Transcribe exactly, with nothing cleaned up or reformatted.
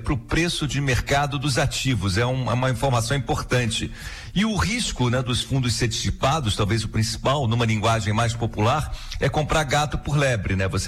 para o preço de mercado dos ativos. É, um, é uma informação importante. E o risco, né, dos fundos certificados, talvez o principal, numa linguagem mais popular, é comprar gato por lebre, né? Você